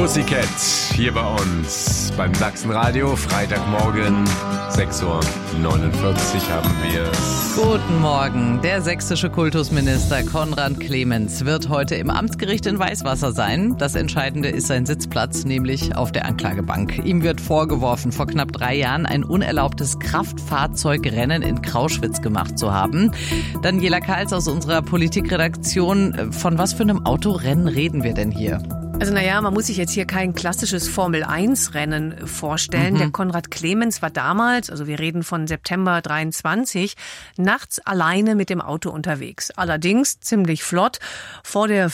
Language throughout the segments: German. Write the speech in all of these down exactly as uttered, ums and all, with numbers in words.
Pussycat hier bei uns beim Sachsenradio. Freitagmorgen, sechs Uhr neunundvierzig haben wir. Guten Morgen. Der sächsische Kultusminister Konrad Clemens wird heute im Amtsgericht in Weißwasser sein. Das Entscheidende ist sein Sitzplatz, nämlich auf der Anklagebank. Ihm wird vorgeworfen, vor knapp drei Jahren ein unerlaubtes Kraftfahrzeugrennen in Krauschwitz gemacht zu haben. Daniela Kals aus unserer Politikredaktion. Von was für einem Autorennen reden wir denn hier? Also naja, man muss sich jetzt hier kein klassisches Formel eins Rennen vorstellen. Mhm. Der Konrad Clemens war damals, also wir reden von September dreiundzwanzig, nachts alleine mit dem Auto unterwegs. Allerdings ziemlich flott. Vor der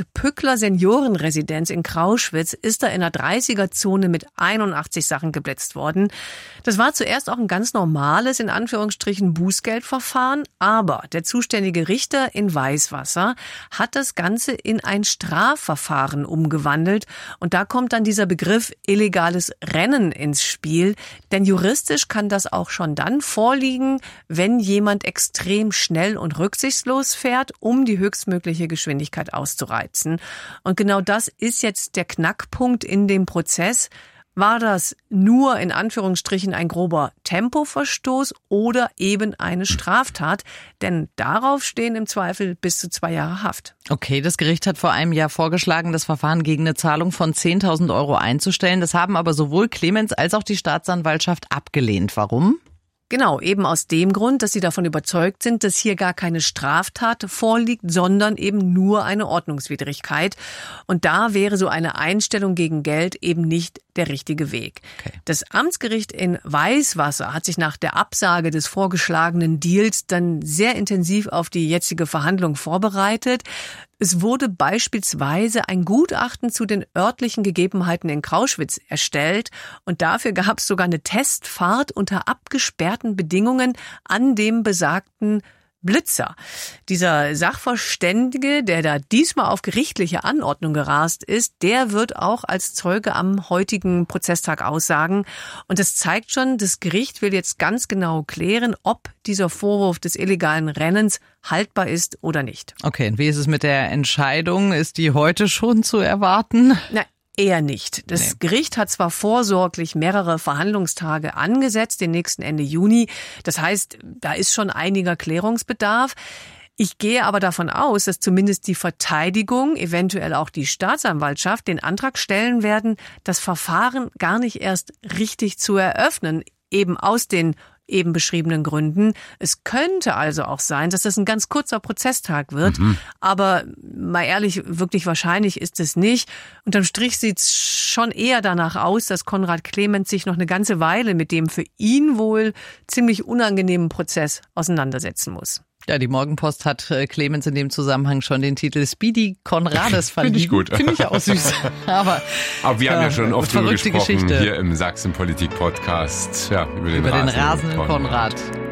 Fürst-Pückler-Seniorenresidenz in Krauschwitz ist er in der dreißiger-Zone mit einundachtzig Sachen geblitzt worden. Das war zuerst auch ein ganz normales, in Anführungsstrichen, Bußgeldverfahren. Aber der zuständige Richter in Weißwasser hat das Ganze in ein Strafverfahren umgewandelt. Gewandelt. Und da kommt dann dieser Begriff illegales Rennen ins Spiel. Denn juristisch kann das auch schon dann vorliegen, wenn jemand extrem schnell und rücksichtslos fährt, um die höchstmögliche Geschwindigkeit auszureizen. Und genau das ist jetzt der Knackpunkt in dem Prozess. War das nur in Anführungsstrichen ein grober Tempoverstoß oder eben eine Straftat? Denn darauf stehen im Zweifel bis zu zwei Jahre Haft. Okay, das Gericht hat vor einem Jahr vorgeschlagen, das Verfahren gegen eine Zahlung von zehntausend Euro einzustellen. Das haben aber sowohl Clemens als auch die Staatsanwaltschaft abgelehnt. Warum? Genau, eben aus dem Grund, dass sie davon überzeugt sind, dass hier gar keine Straftat vorliegt, sondern eben nur eine Ordnungswidrigkeit. Und da wäre so eine Einstellung gegen Geld eben nicht der richtige Weg. Okay. Das Amtsgericht in Weißwasser hat sich nach der Absage des vorgeschlagenen Deals dann sehr intensiv auf die jetzige Verhandlung vorbereitet. Es wurde beispielsweise ein Gutachten zu den örtlichen Gegebenheiten in Krauschwitz erstellt und dafür gab es sogar eine Testfahrt unter abgesperrten Bedingungen an dem besagten Blitzer. Dieser Sachverständige, der da diesmal auf gerichtliche Anordnung gerast ist, der wird auch als Zeuge am heutigen Prozesstag aussagen. Und das zeigt schon, das Gericht will jetzt ganz genau klären, ob dieser Vorwurf des illegalen Rennens haltbar ist oder nicht. Okay, und wie ist es mit der Entscheidung? Ist die heute schon zu erwarten? Na, eher nicht. Das nee. Gericht hat zwar vorsorglich mehrere Verhandlungstage angesetzt, den nächsten Ende Juni. Das heißt, da ist schon einiger Klärungsbedarf. Ich gehe aber davon aus, dass zumindest die Verteidigung, eventuell auch die Staatsanwaltschaft, den Antrag stellen werden, das Verfahren gar nicht erst richtig zu eröffnen, eben aus den eben beschriebenen Gründen. Es könnte also auch sein, dass das ein ganz kurzer Prozesstag wird, mhm. aber mal ehrlich, wirklich wahrscheinlich ist es nicht. Unterm Strich sieht es schon eher danach aus, dass Konrad Clemens sich noch eine ganze Weile mit dem für ihn wohl ziemlich unangenehmen Prozess auseinandersetzen muss. Ja, die Morgenpost hat äh, Clemens in dem Zusammenhang schon den Titel Speedy Konrades verliehen. Finde ich gut. Finde ich auch süß. Aber, Aber wir äh, haben ja schon oft drüber gesprochen Geschichte. Hier im Sachsen-Politik-Podcast. Ja, über den, über den rasenden rasenden Konrad. Konrad.